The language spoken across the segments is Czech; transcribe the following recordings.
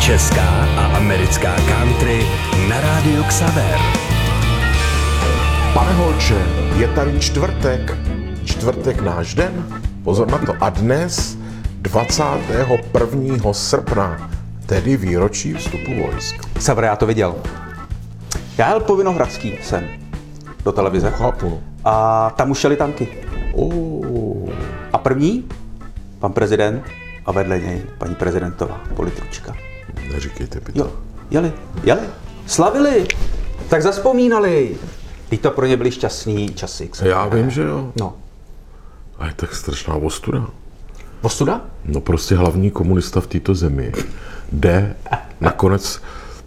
Česká a americká country na rádiu Xaver. Pane Holče, je tady čtvrtek. Čtvrtek náš den. Pozor na to. A dnes 21. srpna, tedy výročí vstupu vojsk. Xaver, já to viděl. Já jel po Vinohradský sem do televize. Chápu. A tam už šely tanky. A první, pan prezident a vedle něj paní prezidentová politručka. Neříkejte by to. Jo, jeli. Slavili. Tak zazpomínali. Teď to pro ně byly šťastný časy. Já vím, že jo. No. A je tak strašná ostuda. Ostuda? No prostě hlavní komunista v této zemi jde nakonec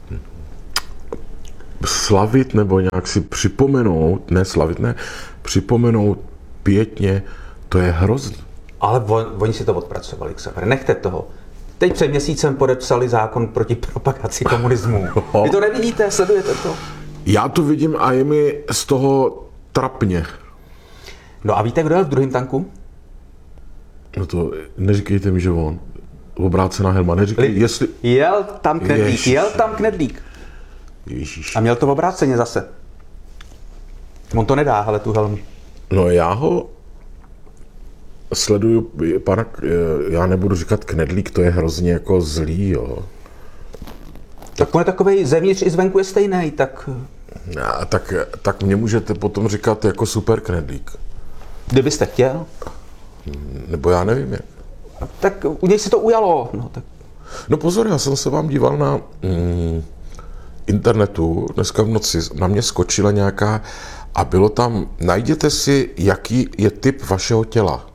slavit nebo nějak si připomenout, připomenout pětně, to je hrozný. Ale oni si to odpracovali, Xaver. Nechte toho. Teď před měsícem podepsali zákon proti propagaci komunismu. Vy to nevidíte, sledujete to? Já to vidím a je mi z toho trapně. No a víte, kdo jel v druhém tanku? No to neříkejte mi, že on. Obrácená helma, neříkej, jestli... Jel tam Knedlík. Ježíš. A měl to v obráceně zase. On to nedá, ale tu helmu. No já ho sleduju, já nebudu říkat Knedlík, to je hrozně jako zlý, jo. Tak on je takovej, zevnitř i zvenku je stejný, tak... Tak mě můžete potom říkat jako super Knedlík. Kdybyste chtěl. Nebo já nevím jak. Tak u něj si to ujalo. No pozor, já jsem se vám díval na internetu, dneska v noci na mě skočila nějaká a bylo tam, najděte si, jaký je typ vašeho těla.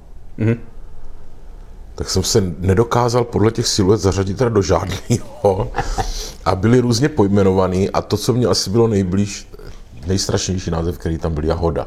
Tak jsem se nedokázal podle těch siluet zařadit teda do žádného a byly různě pojmenovaný a to, co mě asi bylo nejstrašnější název, který tam byl, Jahoda.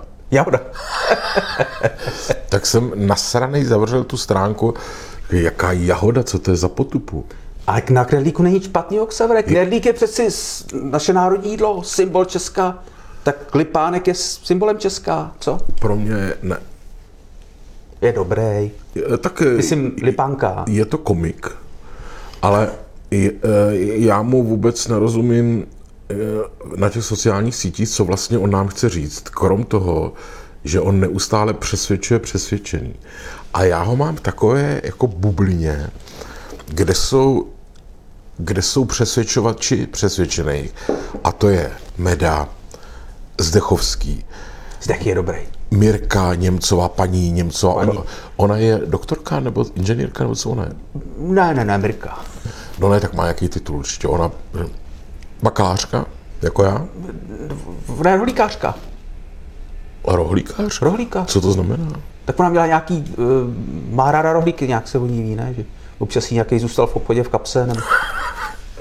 Tak jsem nasranej zavřel tu stránku, jaká jahoda, co to je za potupu. Ale na Knedlíku není špatný, Xaver. Knedlík je přeci naše národní jídlo, symbol Česka. Tak Lipánek je symbolem Česka, co? Pro mě ne. Je dobrý. Tak myslím, Lipánka. Je to komik, ale já mu vůbec nerozumím na těch sociálních sítích, co vlastně on nám chce říct. Krom toho, že on neustále přesvědčuje přesvědčený. A já ho mám v takové jako bublině, kde jsou přesvědčovači přesvědčených. A to je Meda, Zdechovský. Zdech je dobrý. Mirka Němcová, paní Němcová. Ona je doktorka nebo inženýrka, nebo co ona je? Ne, Mirka. No ne, tak má jaký titul určitě. Ona bakalářka, jako já? Ne, rohlíkářka. Rohlíkář? Rohlíkář. Co to znamená? Tak ona měla nějaký, má ráda rohlíky, nějak se o ní ví, ne? Že občas jí nějaký zůstal v obchodě v kapse, nebo...